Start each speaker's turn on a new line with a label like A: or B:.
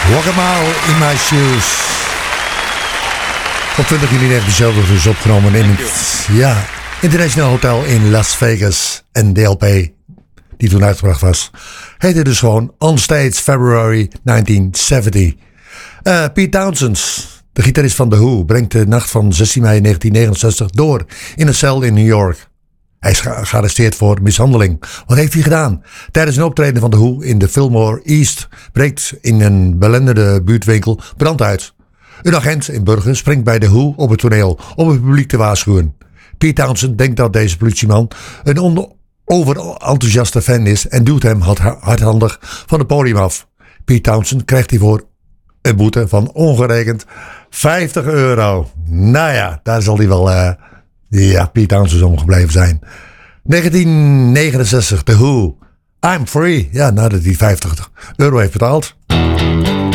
A: Walk a mile in my shoes. Op 20 juni 1970 dus opgenomen in het International Hotel in Las Vegas. En de LP die toen uitgebracht was heette dus gewoon On Stage February 1970. Pete Townshend, de gitarist van The Who, brengt de nacht van 16 mei 1969 door in een cel in New York. Hij is gearresteerd voor mishandeling. Wat heeft hij gedaan? Tijdens een optreden van The Who in de Fillmore East breekt in een belendende buurtwinkel brand uit. Een agent in Burger springt bij The Who op het toneel om het publiek te waarschuwen. Pete Townshend denkt dat deze politieman een overenthousiaste fan is en duwt hem hardhandig van het podium af. Pete Townshend krijgt hiervoor een boete van ongerekend €50. Nou ja, daar zal hij wel Pete Townshend om gebleven zijn. 1969, The Who, I'm Free. Ja, nadat hij €50 heeft betaald.